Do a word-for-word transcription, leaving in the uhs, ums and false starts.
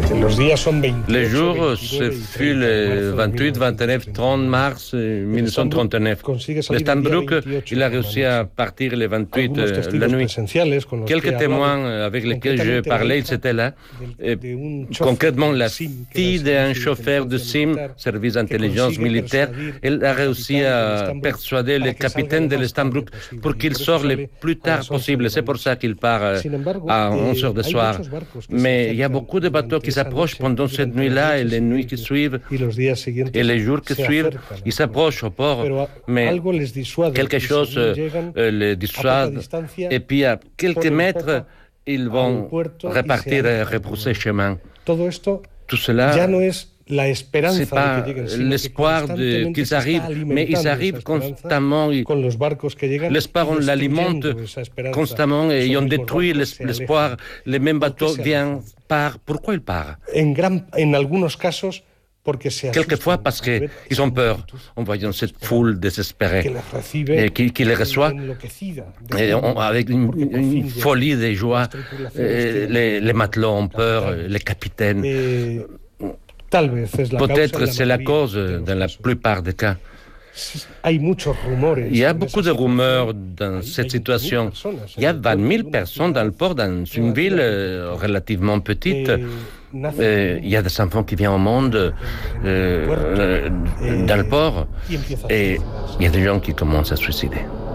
Les jours, ce fut le vingt-huit, vingt-neuf, trente mars mille neuf cent trente-neuf. Le Steinbrück, il a réussi à partir le vingt-huit la nuit. Quelques témoins avec lesquels je parlais, ils étaient là. Et concrètement, la fille d'un chauffeur de S I M, service d'intelligence militaire, elle a réussi à persuader le capitaine de l'Steinbrück pour qu'il sorte le plus tard possible. C'est pour ça qu'il part à onze heures du soir. Mais il y a beaucoup de bateaux qui s'approchent pendant cette nuit-là et les nuits qui suivent et les jours qui suivent, ils s'approchent au port, mais quelque chose euh, les dissuade et puis à quelques mètres, ils vont repartir et repousser chemin. Tout cela, c'est pas l'espoir de, qu'ils arrivent, mais ils arrivent constamment. L'espoir, on l'alimente constamment et on détruit l'espoir. Les mêmes bateaux viennent, partent. Pourquoi ils partent? Quelquefois parce qu'ils ont peur en voyant cette foule désespérée et qui, qui les reçoit et on, avec une, une folie de joie. Les, les matelots ont peur, les capitaines. Peut-être c'est la cause dans la plupart des cas. Il y a beaucoup de rumeurs dans cette situation. Il y a vingt mille personnes dans le port, dans une ville relativement petite. Euh, il y a des enfants qui viennent au monde euh, dans le port et il y a des gens qui commencent à se suicider.